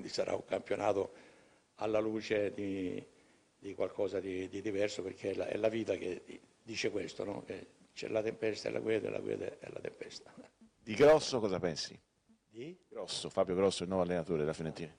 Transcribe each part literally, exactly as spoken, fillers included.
quindi sarà un campionato alla luce di, di qualcosa di, di diverso, perché è la, è la vita che dice questo, no? Che c'è la tempesta e la quiete, e la quiete e la tempesta. Di Grosso cosa pensi? Di? Grosso, Fabio Grosso, il nuovo allenatore della Fiorentina.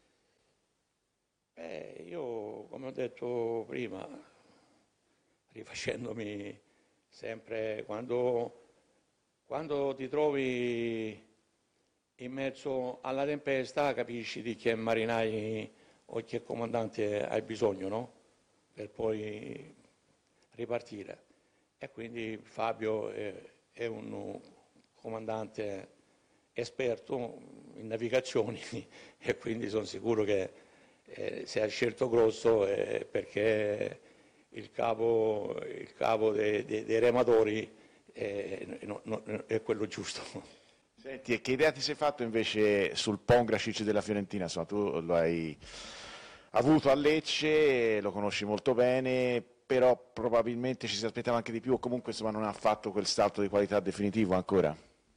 Beh, io, come ho detto prima, rifacendomi sempre, quando, quando ti trovi in mezzo alla tempesta, capisci di che marinai o che comandante hai bisogno, no? Per poi ripartire. E quindi Fabio è, è un comandante esperto in navigazioni e quindi sono sicuro che eh, se ha scelto Grosso è perché il capo, il capo dei, dei, dei rematori è, no, no, è quello giusto. Senti, e che idea ti sei fatto invece sul Pongracic della Fiorentina? Insomma, tu lo hai avuto a Lecce, lo conosci molto bene, però probabilmente ci si aspettava anche di più, o comunque insomma, non ha fatto quel salto di qualità definitivo ancora.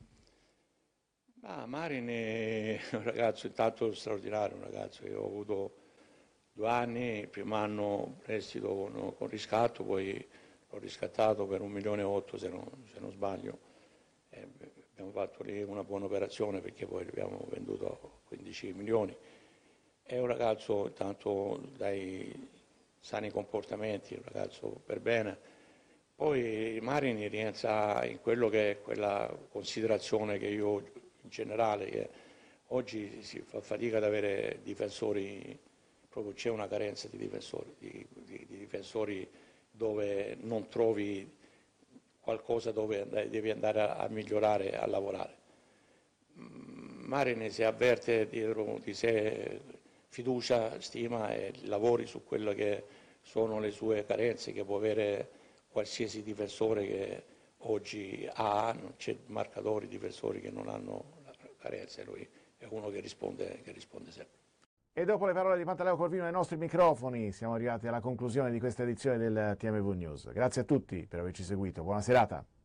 Ma Marin è un ragazzo intanto straordinario, un ragazzo che ho avuto due anni, il primo anno prestito con, con riscatto, poi l'ho riscattato per un milione e otto se non, se non sbaglio. E abbiamo fatto lì una buona operazione perché poi l'abbiamo venduto a quindici milioni. È un ragazzo intanto dai sani comportamenti, un ragazzo per bene. Poi Marini rientra in quello che è quella considerazione che io in generale, che oggi si fa fatica ad avere difensori, proprio c'è una carenza di difensori, di, di, di difensori dove non trovi qualcosa dove devi andare a, a migliorare, a lavorare. Marini si avverte dietro di sé fiducia, stima e lavori su quello che sono le sue carenze che può avere qualsiasi difensore che oggi ha, non c'è marcatori, difensori che non hanno la carenza, lui è uno che risponde, che risponde sempre. E dopo le parole di Pantaleo Corvino ai nostri microfoni siamo arrivati alla conclusione di questa edizione del T M V News. Grazie a tutti per averci seguito, buona serata.